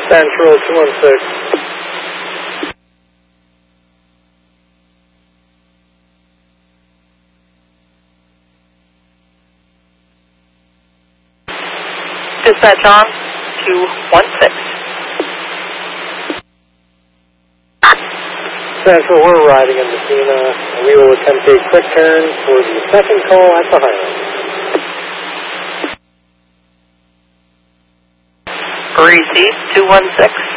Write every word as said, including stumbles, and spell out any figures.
Central two one six. Dispatch on two one six. Central, we're riding in Messina, and we will attempt a quick turn for the second call at the Highland. Receive two one six.